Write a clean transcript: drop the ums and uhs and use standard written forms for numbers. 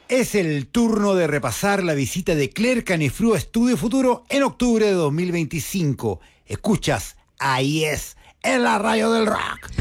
Es el turno de repasar la visita de Claire Canifrú a Estudio Futuro en octubre de 2025. Escuchas, ahí es, en la radio del rock.